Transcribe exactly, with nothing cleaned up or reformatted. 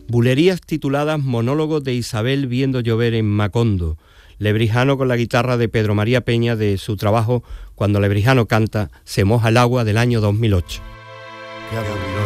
Bulerías tituladas Monólogos de Isabel viendo llover en Macondo. Lebrijano con la guitarra de Pedro María Peña de su trabajo Cuando Lebrijano canta, se moja el agua del año dos mil ocho. Qué